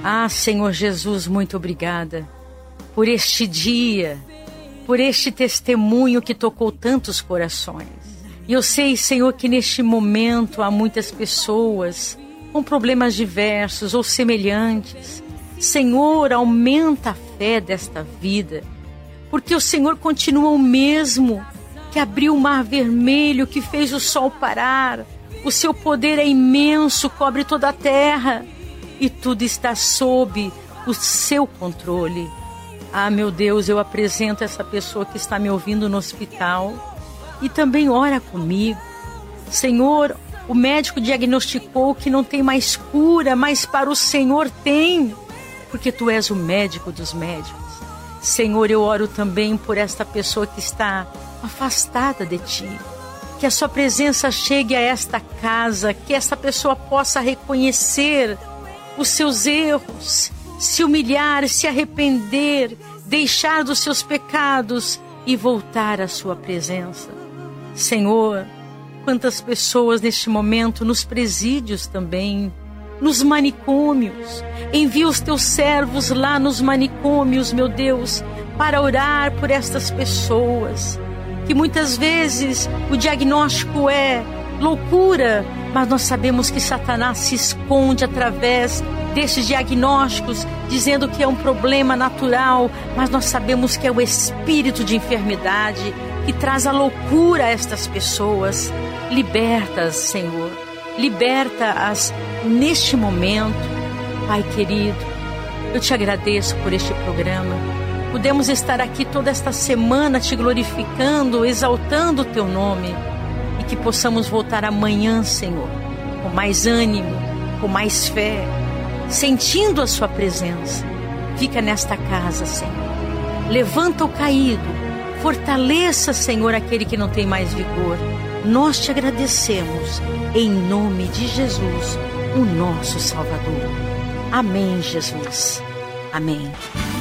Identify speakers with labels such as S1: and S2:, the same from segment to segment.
S1: Ah, Senhor Jesus, muito obrigada por este dia, por este testemunho que tocou tantos corações. E eu sei, Senhor, que neste momento há muitas pessoas com problemas diversos ou semelhantes. Senhor, aumenta a fé desta vida, porque o Senhor continua o mesmo que abriu o mar vermelho, que fez o sol parar. O seu poder é imenso, cobre toda a terra e tudo está sob o seu controle. Ah, meu Deus, eu apresento essa pessoa que está me ouvindo no hospital e também ora comigo. Senhor, o médico diagnosticou que não tem mais cura, mas para o Senhor tem, porque Tu és o médico dos médicos. Senhor, eu oro também por esta pessoa que está afastada de Ti. Que a Sua presença chegue a esta casa, que esta pessoa possa reconhecer os seus erros, se humilhar, se arrepender, deixar dos seus pecados e voltar à Sua presença. Senhor, quantas pessoas neste momento nos presídios também, nos manicômios. Envia os Teus servos lá nos manicômios, meu Deus, para orar por estas pessoas, que muitas vezes o diagnóstico é loucura, mas nós sabemos que Satanás se esconde através desses diagnósticos, dizendo que é um problema natural, mas nós sabemos que é o espírito de enfermidade que traz a loucura a estas pessoas. Liberta-as, Senhor, liberta-as neste momento. Pai querido, eu Te agradeço por este programa. Podemos estar aqui toda esta semana Te glorificando, exaltando o Teu nome, e que possamos voltar amanhã, Senhor, com mais ânimo, com mais fé, sentindo a Sua presença. Fica nesta casa, Senhor. Levanta o caído, fortaleça, Senhor, aquele que não tem mais vigor. Nós Te agradecemos, em nome de Jesus, o nosso Salvador. Amém, Jesus. Amém.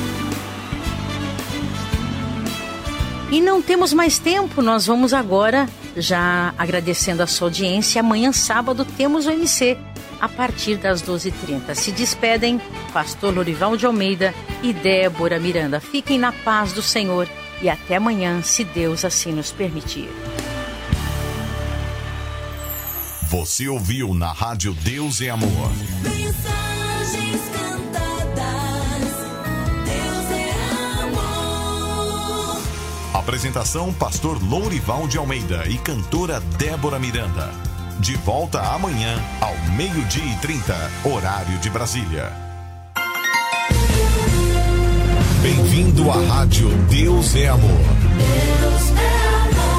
S1: E não temos mais tempo, nós vamos agora, já agradecendo a sua audiência. Amanhã, sábado, temos o MC, a partir das 12h30. Se despedem Pastor Lorival de Almeida e Débora Miranda. Fiquem na paz do Senhor e até amanhã, se Deus assim nos permitir.
S2: Você ouviu na Rádio Deus é Amor.
S3: Mensagens cantadas, Deus é amor.
S2: Apresentação: Pastor Lourival de Almeida e cantora Débora Miranda. De volta amanhã, ao 12h30, horário de Brasília. Bem-vindo à Rádio Deus é Amor.
S3: Deus é amor.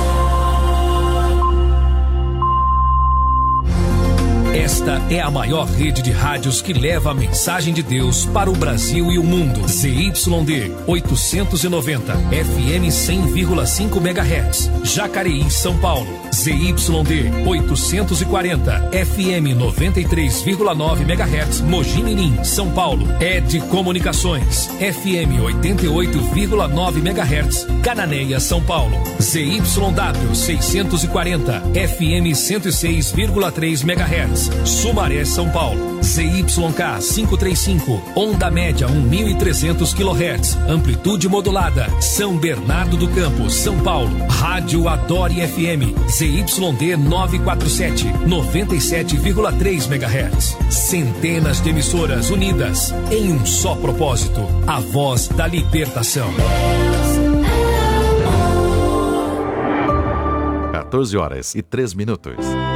S4: Esta é a maior rede de rádios que leva a mensagem de Deus para o Brasil e o mundo. ZYD 890, FM 100,5 MHz, Jacareí, São Paulo. ZYD 840, FM 93,9 MHz, Mogi Mirim, São Paulo. ED Comunicações, FM 88,9 MHz, Cananéia, São Paulo. ZYW 640, FM 106,3 MHz, Sumaré, São Paulo. ZYK 535, onda média 1.300 kHz, amplitude modulada, São Bernardo do Campo, São Paulo. Rádio Adore FM, ZYD 947, 97,3 MHz. Centenas de emissoras unidas em um só propósito, a voz da libertação.
S5: 14h03.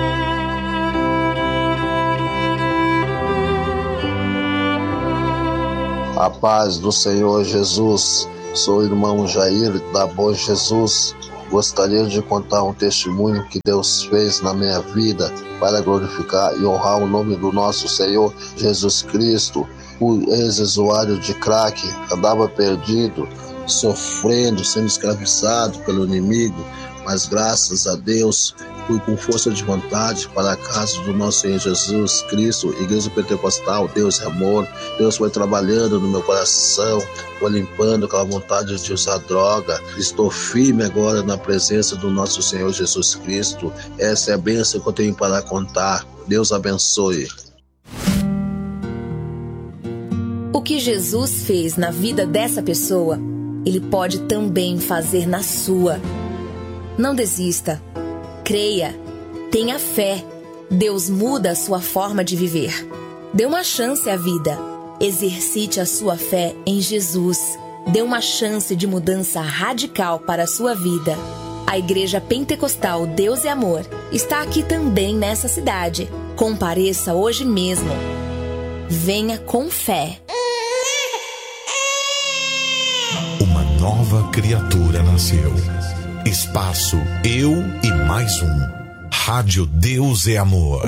S6: A paz do Senhor Jesus. Sou o irmão Jair da Bom Jesus. Gostaria de contar um testemunho que Deus fez na minha vida para glorificar e honrar o nome do nosso Senhor Jesus Cristo. O ex-usuário de crack andava perdido, sofrendo, sendo escravizado pelo inimigo, mas graças a Deus fui com força de vontade para a casa do nosso Senhor Jesus Cristo, Igreja Pentecostal. Deus é amor. Deus foi trabalhando no meu coração, foi limpando aquela vontade de usar droga. Estou firme agora na presença do nosso Senhor Jesus Cristo. Essa é a bênção que eu tenho para contar. Deus abençoe.
S7: O que Jesus fez na vida dessa pessoa, Ele pode também fazer na sua. Não desista. Creia. Tenha fé. Deus muda a sua forma de viver. Dê uma chance à vida. Exercite a sua fé em Jesus. Dê uma chance de mudança radical para a sua vida. A Igreja Pentecostal Deus é Amor está aqui também nessa cidade. Compareça hoje mesmo. Venha com fé.
S2: Uma nova criatura nasceu. Espaço Eu e Mais Um. Rádio Deus é Amor.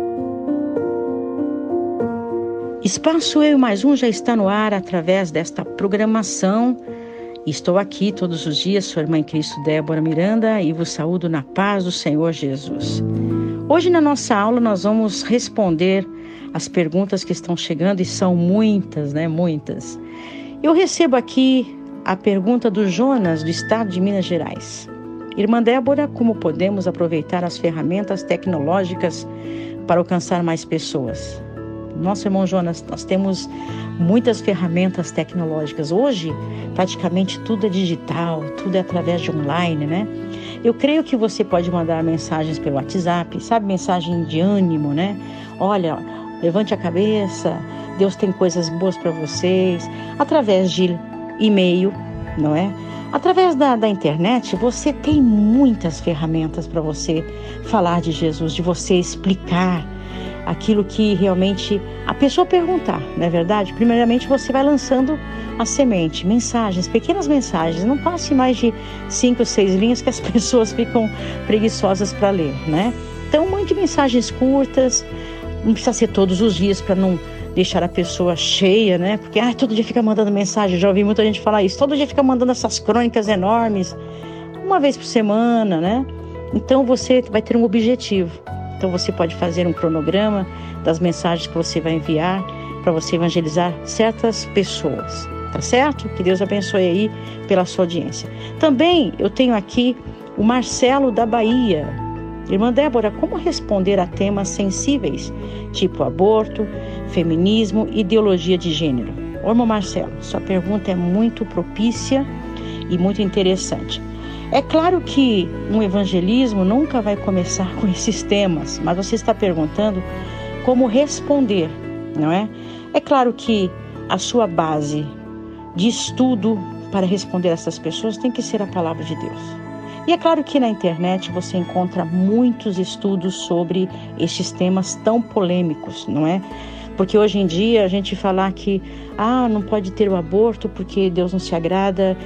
S1: Espaço Eu e Mais Um já está no ar através desta programação. Estou aqui todos os dias, sua irmã em Cristo Débora Miranda, e vos saúdo na paz do Senhor Jesus. Hoje na nossa aula nós vamos responder as perguntas que estão chegando, e são muitas, né? Muitas. Eu recebo aqui a pergunta do Jonas, do estado de Minas Gerais. Irmã Débora, como podemos aproveitar as ferramentas tecnológicas para alcançar mais pessoas? Nosso irmão Jonas, nós temos muitas ferramentas tecnológicas. Hoje, praticamente tudo é digital, tudo é através de online, né? Eu creio que você pode mandar mensagens pelo WhatsApp, sabe, mensagem de ânimo, né? Olha, levante a cabeça, Deus tem coisas boas para vocês. Através de e-mail, não é? Através da internet, você tem muitas ferramentas para você falar de Jesus, de você explicar aquilo que realmente a pessoa perguntar, não é verdade? Primeiramente, você vai lançando a semente, mensagens, pequenas mensagens. Não passe mais de 5, 6 linhas que as pessoas ficam preguiçosas para ler, né? Então, mande mensagens curtas, não precisa ser todos os dias para não deixar a pessoa cheia, né? Porque todo dia fica mandando mensagem, já ouvi muita gente falar isso, todo dia fica mandando essas crônicas enormes, uma vez por semana, né? Então, você vai ter um objetivo. Então você pode fazer um cronograma das mensagens que você vai enviar para você evangelizar certas pessoas, tá certo? Que Deus abençoe aí pela sua audiência. Também eu tenho aqui o Marcelo da Bahia. Irmã Débora, como responder a temas sensíveis, tipo aborto, feminismo, ideologia de gênero? Ô, irmão Marcelo, sua pergunta é muito propícia e muito interessante. É claro que um evangelismo nunca vai começar com esses temas, mas você está perguntando como responder, não é? É claro que a sua base de estudo para responder a essas pessoas tem que ser a palavra de Deus. E é claro que na internet você encontra muitos estudos sobre estes temas tão polêmicos, não é? Porque hoje em dia a gente falar que não pode ter o aborto porque Deus não se agrada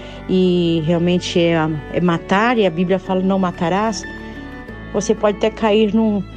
S1: e realmente é matar, e a Bíblia fala não matarás, você pode até cair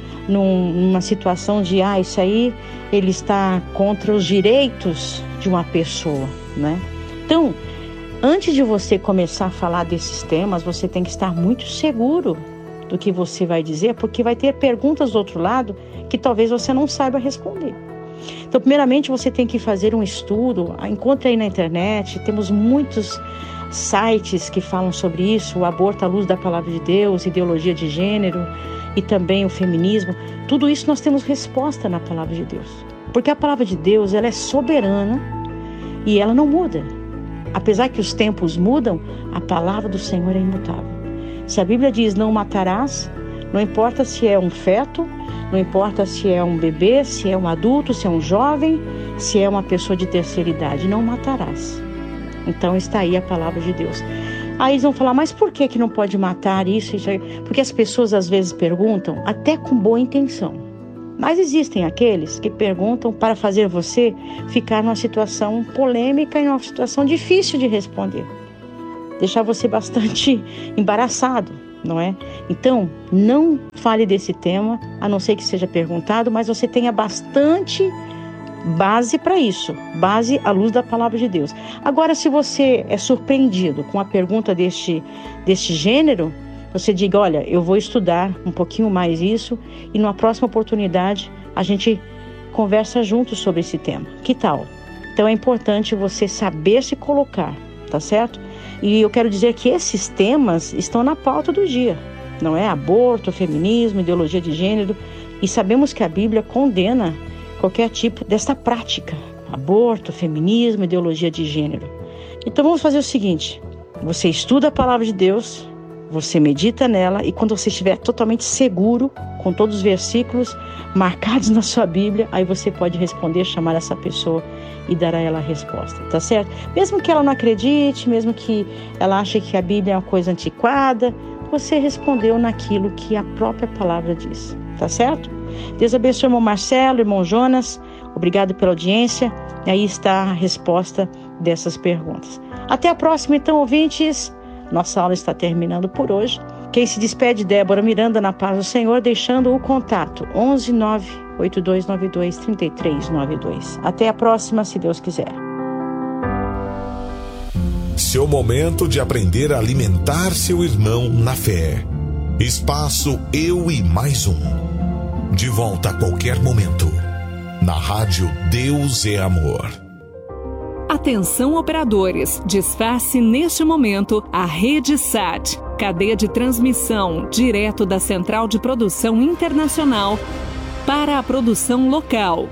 S1: numa situação de isso aí ele está contra os direitos de uma pessoa, né? Então, antes de você começar a falar desses temas, você tem que estar muito seguro do que você vai dizer, porque vai ter perguntas do outro lado que talvez você não saiba responder. Então, primeiramente, você tem que fazer um estudo. Encontre aí na internet, temos muitos sites que falam sobre isso, o aborto à luz da palavra de Deus, ideologia de gênero e também o feminismo. Tudo isso nós temos resposta na palavra de Deus, porque a palavra de Deus, ela é soberana e ela não muda. Apesar que os tempos mudam, a palavra do Senhor é imutável. Se a Bíblia diz não matarás, não importa se é um feto, não importa se é um bebê, se é um adulto, se é um jovem, se é uma pessoa de terceira idade, não matarás. Então está aí a palavra de Deus. Aí eles vão falar, mas por que não pode matar isso? Porque as pessoas às vezes perguntam, até com boa intenção. Mas existem aqueles que perguntam para fazer você ficar numa situação polêmica e numa situação difícil de responder. Deixar você bastante embaraçado, não é? Então, não fale desse tema, a não ser que seja perguntado, mas você tenha bastante base para isso, base à luz da palavra de Deus. Agora, se você é surpreendido com a pergunta deste gênero, você diga, olha, eu vou estudar um pouquinho mais isso e numa próxima oportunidade a gente conversa juntos sobre esse tema. Que tal? Então é importante você saber se colocar, tá certo? E eu quero dizer que esses temas estão na pauta do dia, não é? Aborto, feminismo, ideologia de gênero, e sabemos que a Bíblia condena qualquer tipo dessa prática. aborto, feminismo, ideologia de gênero. Então vamos fazer o seguinte: você estuda a palavra de Deus, você medita nela, e quando você estiver totalmente seguro, com todos os versículos marcados na sua Bíblia, aí você pode responder, chamar essa pessoa e dar a ela a resposta, tá certo? Mesmo que ela não acredite, mesmo que ela ache que a Bíblia é uma coisa antiquada, você respondeu naquilo que a própria palavra diz, tá certo? Deus abençoe o irmão Marcelo, irmão Jonas, obrigado pela audiência, e aí está a resposta dessas perguntas. Até a próxima, então, ouvintes. Nossa aula está terminando por hoje. Quem se despede, Débora Miranda, na paz do Senhor, deixando o contato 11 98292 3392. Até a próxima, se Deus quiser.
S2: Seu momento de aprender a alimentar seu irmão na fé. Espaço Eu e Mais Um. De volta a qualquer momento. Na rádio Deus é Amor.
S8: Atenção operadores, desface neste momento a Rede SAT, cadeia de transmissão direto da Central de Produção Internacional para a produção local.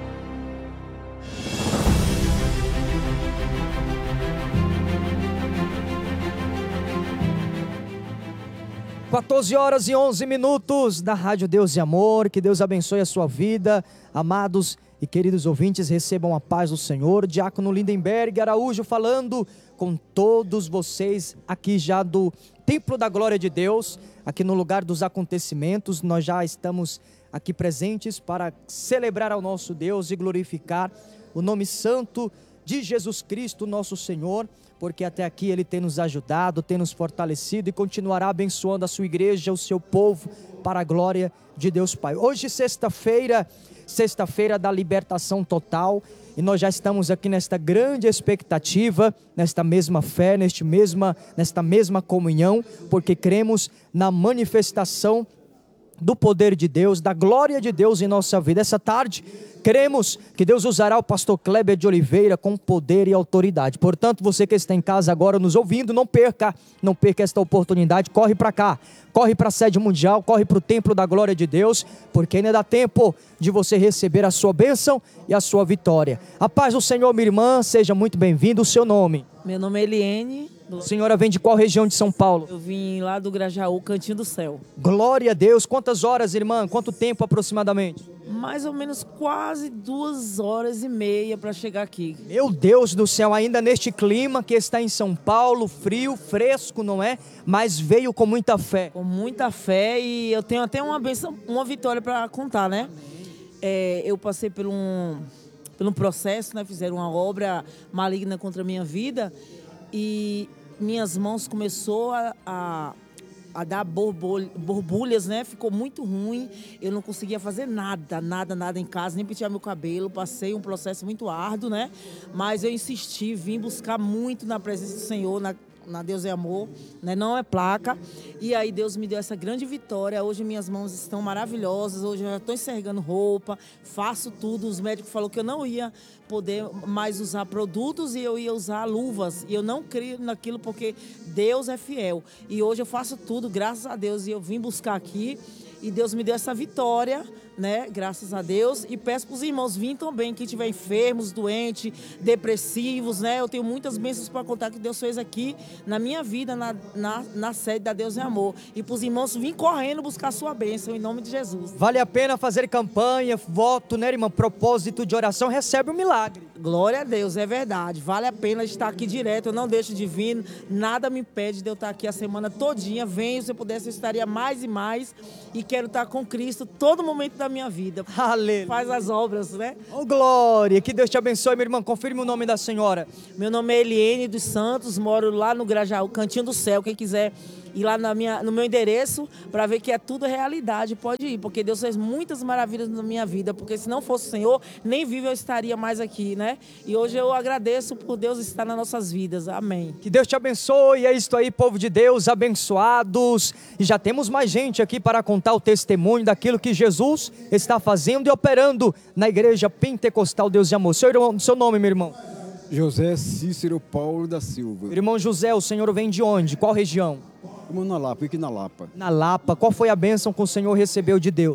S9: (14h11) da Rádio Deus e Amor. Que Deus abençoe a sua vida, amados e queridos ouvintes, recebam a paz do Senhor. Diácono Lindenberg Araújo falando com todos vocês aqui já do Templo da Glória de Deus, aqui no lugar dos acontecimentos. Nós já estamos aqui presentes para celebrar ao nosso Deus e glorificar o nome santo de Jesus Cristo, nosso Senhor, porque até aqui Ele tem nos ajudado, tem nos fortalecido e continuará abençoando a sua igreja, o seu povo, para a glória de Deus Pai. Hoje, sexta-feira da libertação total, e nós já estamos aqui nesta grande expectativa, nesta mesma fé, nesta mesma comunhão, porque cremos na manifestação do poder de Deus, da glória de Deus em nossa vida. Essa tarde, cremos que Deus usará o pastor Kleber de Oliveira com poder e autoridade. Portanto, você que está em casa agora nos ouvindo, não perca esta oportunidade. Corre para cá, corre para a sede mundial, corre para o templo da glória de Deus, porque ainda dá tempo de você receber a sua bênção e a sua vitória. A paz do Senhor, minha irmã, seja muito bem-vinda. O seu nome?
S10: Meu nome é Eliene.
S9: A senhora vem de qual região de São Paulo?
S10: Eu vim lá do Grajaú, Cantinho do Céu.
S9: Glória a Deus. Quantas horas, irmã? Quanto tempo aproximadamente?
S10: Mais ou menos quase 2h30 para chegar aqui.
S9: Meu Deus do céu, ainda neste clima que está em São Paulo, frio, fresco, não é? Mas veio com muita fé.
S10: Com muita fé, e eu tenho até uma bênção, uma vitória para contar, né? Eu passei por um processo, né? Fizeram uma obra maligna contra a minha vida e minhas mãos começou a dar borbulhas, né? Ficou muito ruim. Eu não conseguia fazer nada em casa, nem pentear meu cabelo. Passei um processo muito árduo, né? Mas eu insisti, vim buscar muito na presença do Senhor, na Deus é Amor, né? Não é placa. E aí Deus me deu essa grande vitória. Hoje minhas mãos estão maravilhosas. Hoje eu já estou enxergando roupa, faço tudo. Os médicos falaram que eu não ia poder mais usar produtos e eu ia usar luvas. E eu não creio naquilo porque Deus é fiel. E hoje eu faço tudo, graças a Deus. E eu vim buscar aqui e Deus me deu essa vitória, né? Graças a Deus. E peço para os irmãos virem também, quem estiver enfermos, doentes, depressivos, né? Eu tenho muitas bênçãos para contar que Deus fez aqui na minha vida, na sede da Deus é Amor. E para os irmãos virem correndo buscar a sua bênção, em nome de Jesus.
S9: Vale a pena fazer campanha, voto, né, irmã? Propósito de oração, recebe um milagre.
S10: Glória a Deus, é verdade. Vale a pena estar aqui direto, eu não deixo de vir. Nada me impede de eu estar aqui a semana todinha. Venho, se eu pudesse, eu estaria mais e mais. E quero estar com Cristo todo momento da minha vida.
S9: Aleluia.
S10: Faz as obras, né?
S9: Oh, glória. Que Deus te abençoe, minha irmã. Confirme o nome da senhora.
S10: Meu nome é Eliene dos Santos, moro lá no Grajaú, Cantinho do Céu. Quem quiser ir lá no meu endereço para ver que é tudo realidade, pode ir, porque Deus fez muitas maravilhas na minha vida, porque se não fosse o Senhor, nem vivo eu estaria mais aqui, né? E hoje eu agradeço por Deus estar nas nossas vidas, amém.
S9: Que Deus te abençoe, é isso aí, povo de Deus, abençoados. E já temos mais gente aqui para contar o testemunho daquilo que Jesus está fazendo e operando na Igreja Pentecostal Deus de Amor. Seu nome, meu irmão?
S11: José Cícero Paulo da Silva.
S9: Irmão José, o senhor vem de onde? Qual região?
S11: Na Lapa, aqui na Lapa.
S9: Na Lapa. Qual foi a bênção que o senhor recebeu de Deus?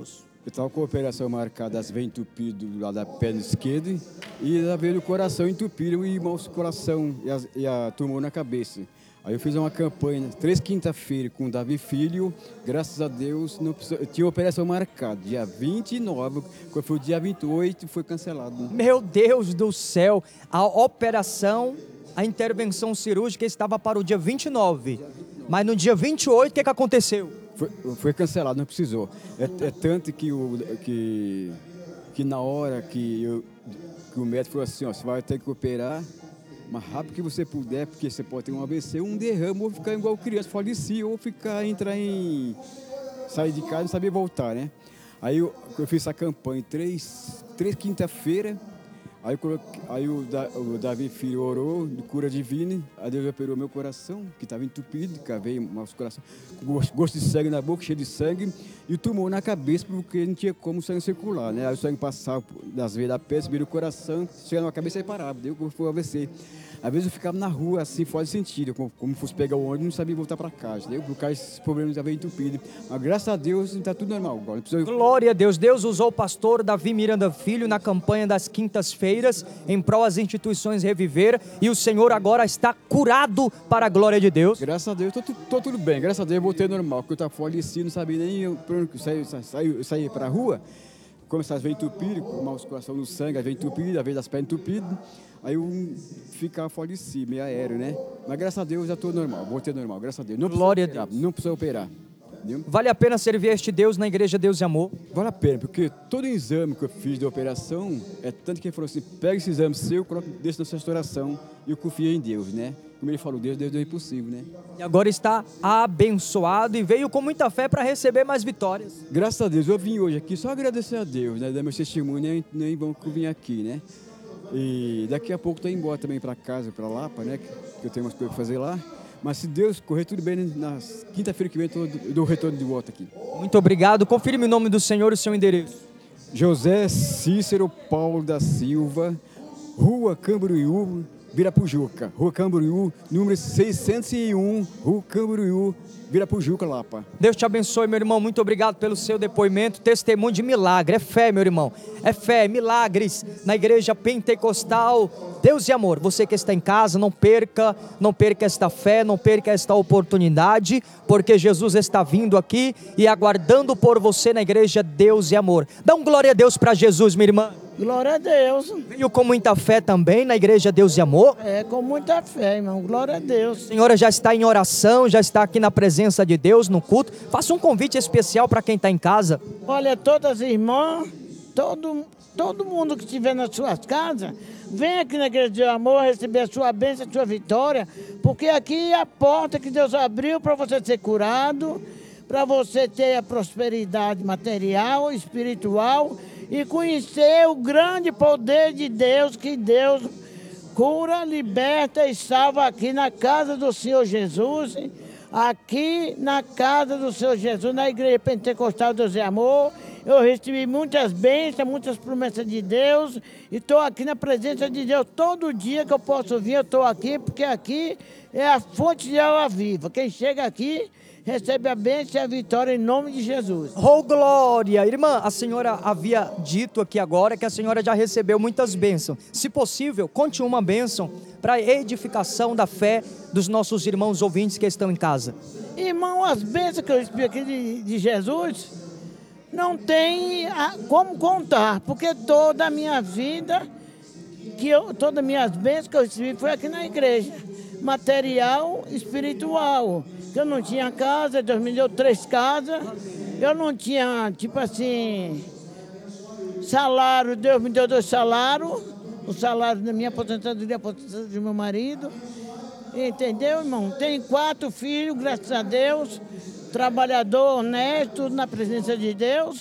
S11: Eu estava com a operação marcada, as veias entupidas do lado da perna esquerda e a veia do coração entupida e o coração e a tumor na cabeça. Aí eu fiz uma campanha, 3 quinta-feira, com o Davi Filho. Graças a Deus, não precisou, eu tinha uma operação marcada, dia 29, quando foi o dia 28, foi cancelado.
S9: Meu Deus do céu, a operação, a intervenção cirúrgica estava para o dia 29, mas no dia 28, o que aconteceu?
S11: Foi cancelado, não precisou. É tanto que na hora que o médico falou assim, ó, você vai ter que operar o mais rápido que você puder, porque você pode ter um AVC, um derrame, ou ficar igual criança, falecer, ou sair de casa e não saber voltar, né? Aí eu fiz essa campanha, 3 quinta-feira, aí o Davi Filho orou de cura divina, aí Deus operou meu coração, que estava entupido, cavei o coração, gosto de sangue na boca, cheio de sangue, e o tumor na cabeça, porque não tinha como o sangue circular, né? Aí o sangue passava das veias da pele, subia no coração, chegava na cabeça e parava, deu como foi o AVC. Às vezes eu ficava na rua, assim, fora de sentido, como fosse pegar o ônibus, não sabia voltar para casa, entendeu? Por causa desses problemas da veia entupida. Mas graças a Deus está tudo normal agora.
S9: Glória a Deus. Deus usou o pastor Davi Miranda Filho na campanha das quintas-feiras em prol às instituições Reviver, e o Senhor agora está curado para a glória de Deus.
S11: Graças a Deus, estou tudo bem. Graças a Deus eu voltei normal, porque eu estava falecido, não sabia nem para onde sair para a rua. Como essas veias entupidas, com mau circulação no sangue, as veias entupidas, a veia das pernas entupidas. Aí eu ficava falecido, meio aéreo, né? Mas graças a Deus já estou normal, voltei normal, graças a Deus.
S9: Glória a Deus.
S11: Não precisa operar. Entendeu?
S9: Vale a pena servir a este Deus na Igreja Deus e Amor?
S11: Vale a pena, porque todo exame que eu fiz de operação, é tanto que ele falou assim, pega esse exame seu, coloca desse na sua restauração, e eu confio em Deus, né? Como ele falou, Deus é impossível, né?
S9: E agora está abençoado e veio com muita fé para receber mais vitórias.
S11: Graças a Deus, eu vim hoje aqui só agradecer a Deus, né? Dar meu testemunho, nem bom que eu vim aqui, né? E daqui a pouco estou indo embora também para casa, para Lapa, né? Que eu tenho umas coisas para fazer lá. Mas se Deus correr tudo bem, na quinta-feira que vem eu dou retorno de volta aqui.
S9: Muito obrigado. Confirme o nome do Senhor e o seu endereço.
S11: José Cícero Paulo da Silva, Rua Camboriú, Virapujuca. Rua Camboriú, número 601, Rua Camboriú, Virapujuca, Lapa.
S9: Deus te abençoe, meu irmão. Muito obrigado pelo seu depoimento. Testemunho de milagre. É fé, meu irmão. É fé, milagres na Igreja Pentecostal Deus e Amor. Você que está em casa, não perca esta fé, não perca esta oportunidade, porque Jesus está vindo aqui e aguardando por você na Igreja Deus e Amor. Dá um glória a Deus para Jesus, minha irmã.
S12: Glória a Deus.
S9: Veio com muita fé também na Igreja Deus e Amor?
S12: É, com muita fé, irmão. Glória a Deus.
S9: A senhora já está em oração, já está aqui na presença de Deus, no culto. Faça um convite especial para quem está em casa.
S12: Olha, todas as irmãs, todo mundo que estiver nas suas casas, vem aqui na Igreja Deus e Amor receber a sua bênção, a sua vitória, porque aqui é a porta que Deus abriu para você ser curado, para você ter a prosperidade material, espiritual, e conhecer o grande poder de Deus, que Deus cura, liberta e salva aqui na casa do Senhor Jesus, aqui na casa do Senhor Jesus, na Igreja Pentecostal Deus e Amor. Eu recebi muitas bênçãos, muitas promessas de Deus, e estou aqui na presença de Deus todo dia que eu posso vir, eu estou aqui, porque aqui é a fonte de água viva. Quem chega aqui recebe a bênção e a vitória em nome de Jesus.
S9: Oh, glória! Irmã, a senhora havia dito aqui agora que a senhora já recebeu muitas bênçãos. Se possível, conte uma bênção para a edificação da fé dos nossos irmãos ouvintes que estão em casa.
S12: Irmão, as bênçãos que eu recebi aqui de Jesus não tem como contar, porque toda a minha vida, todas as minhas bênçãos que eu recebi foi aqui na igreja, material, espiritual. Eu não tinha casa, Deus me deu 3 casas, eu não tinha, tipo assim, salário, Deus me deu 2 salários, o salário da minha aposentadoria e a aposentadoria do meu marido, entendeu, irmão? Tenho 4 filhos, graças a Deus, trabalhador, honesto, na presença de Deus,